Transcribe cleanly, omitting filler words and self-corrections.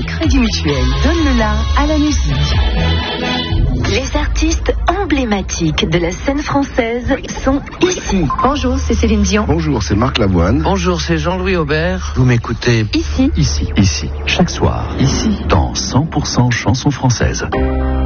Le Crédit Mutuel donne le la à la musique. Les artistes emblématiques de la scène française sont ici. Bonjour, c'est Céline Dion. Bonjour, c'est Marc Lavoine. Bonjour, c'est Jean-Louis Aubert. Vous m'écoutez Ici. Ici, chaque soir. Ici, dans 100% chansons françaises.